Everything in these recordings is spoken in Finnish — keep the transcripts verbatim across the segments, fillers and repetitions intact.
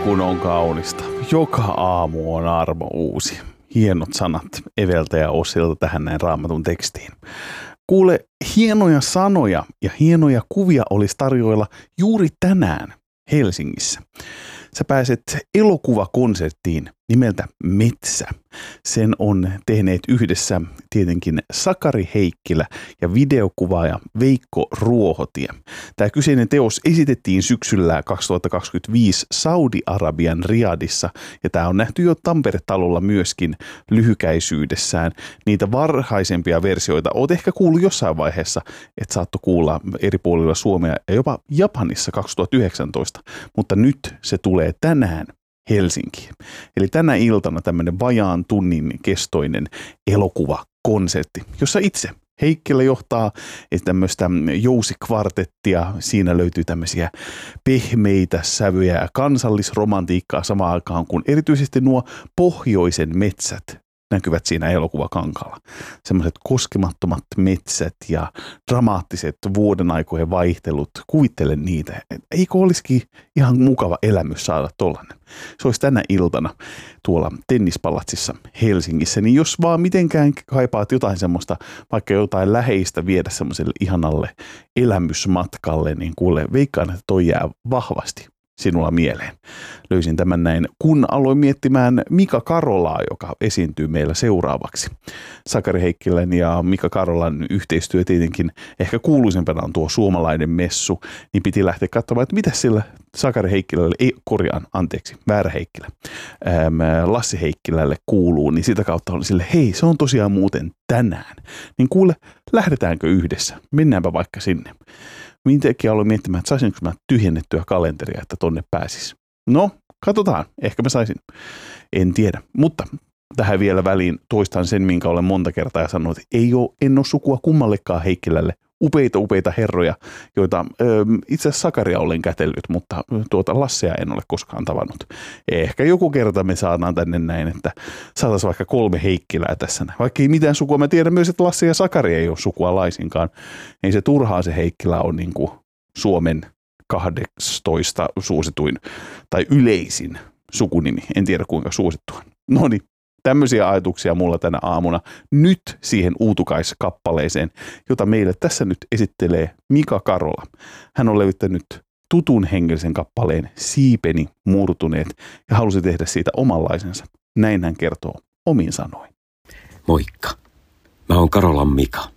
kun on kaunista. Joka aamu on armo uusi. Hienot sanat Eveltä ja Ossilta tähän näin Raamatun tekstiin. Kuule, hienoja sanoja ja hienoja kuvia olisi tarjoilla juuri tänään Helsingissä. Sä pääset elokuvakonserttiin nimeltä Metsä. Sen on tehneet yhdessä tietenkin Sakari Heikkilä ja videokuvaaja Veikko Ruohotie. Tämä kyseinen teos esitettiin syksyllä kaksituhattakaksikymmentäviisi Saudi-Arabian Riyadissa ja tämä on nähty jo Tampere-talolla myöskin lyhykäisyydessään. Niitä varhaisempia versioita oot ehkä kuullut jossain vaiheessa, että saatto kuulla eri puolilla Suomea ja jopa Japanissa kaksituhattayhdeksäntoista, mutta nyt se tulee tänään Helsinkiin. Eli tänä iltana tämmöinen vajaan tunnin kestoinen elokuvakonsertti, jossa itse Heikkilä johtaa tämmöistä jousikvartettia. Siinä löytyy tämmöisiä pehmeitä sävyjä ja kansallisromantiikkaa samaan aikaan, kun erityisesti nuo pohjoisen metsät näkyvät siinä elokuvakankaalla. Semmoiset koskemattomat metsät ja dramaattiset vuodenaikojen vaihtelut. Kuvittelen niitä. Eikö olisikin ihan mukava elämys saada tollainen? Se olisi tänä iltana tuolla Tennispalatsissa Helsingissä. Niin jos vaan mitenkään kaipaat jotain semmoista, vaikka jotain läheistä viedä semmoiselle ihanalle elämysmatkalle, niin kuule, veikkaan, että toi jää vahvasti sinulla mieleen. Löysin tämän näin, kun aloin miettimään Mika Karolaa, joka esiintyy meillä seuraavaksi. Sakari Heikkilän ja Mika Karolan yhteistyö tietenkin ehkä kuuluisempana on tuo Suomalainen messu, niin piti lähteä katsomaan, että mitä sillä Sakari Heikkilälle, ei korjaan, anteeksi, väärä Heikkilä, ähm, Lassi Heikkilälle kuuluu, niin sitä kautta oli sille, hei, se on tosiaan muuten tänään. Niin kuule, lähdetäänkö yhdessä? Mennäänpä vaikka sinne. Minäkin aloin miettimään, että saisinko mä tyhjennettyä kalenteria, että tonne pääsis. No, katsotaan. Ehkä mä saisin. En tiedä. Mutta tähän vielä väliin toistan sen, minkä olen monta kertaa sanonut, että ei ole, en ole sukua kummallekaan Heikkilälle. Upeita, upeita herroja, joita ö, itse asiassa Sakaria olen kätellyt, mutta tuota Lassea en ole koskaan tavannut. Ehkä joku kerta me saadaan tänne näin, että saataisiin vaikka kolme Heikkilää tässä. Vaikka ei mitään sukua, mä tiedän myös, että Lasse ja Sakari ei ole sukua laisinkaan. Ei se turhaan se Heikkilä on niin kuin Suomen kahdeksantoista suosituin tai yleisin sukunimi. En tiedä kuinka suosittu on. No niin. Tämmöisiä ajatuksia mulla tänä aamuna nyt siihen uutukaiskappaleeseen, jota meille tässä nyt esittelee Mika Karola. Hän on löytänyt tutun hengellisen kappaleen Siipeni murtuneet ja halusi tehdä siitä omanlaisensa. Näin hän kertoo omin sanoin. Moikka. Mä oon Karolan Mika.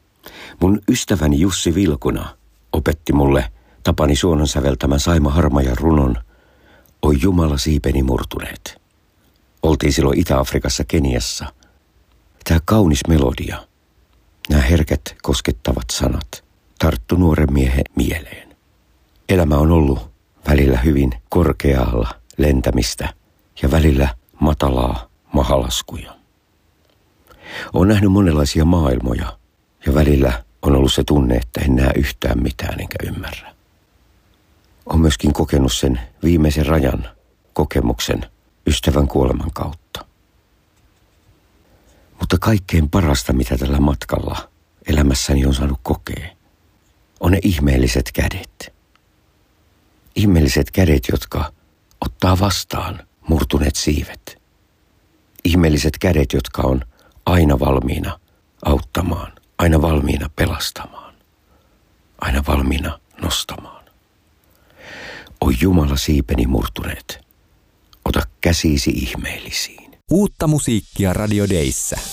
Mun ystäväni Jussi Vilkuna opetti mulle Tapani Suonon säveltämän Saima Harmajan runon Oi Jumala siipeni murtuneet. Oltiin silloin Itä-Afrikassa Keniassa. Tämä kaunis melodia, nämä herkät koskettavat sanat, tarttu nuoren miehen mieleen. Elämä on ollut välillä hyvin korkealla lentämistä ja välillä matalaa mahalaskuja. Olen nähnyt monenlaisia maailmoja ja välillä on ollut se tunne, että en näe yhtään mitään enkä ymmärrä. Olen myöskin kokenut sen viimeisen rajan kokemuksen ystävän kuoleman kautta. Mutta kaikkein parasta, mitä tällä matkalla elämässäni on saanut kokea, on ne ihmeelliset kädet. Ihmeelliset kädet, jotka ottaa vastaan murtuneet siivet. Ihmeelliset kädet, jotka on aina valmiina auttamaan, aina valmiina pelastamaan, aina valmiina nostamaan. Oi Jumala siipeni murtuneet. Ota käsisi ihmeellisiin. Uutta musiikkia Radio Dayssä.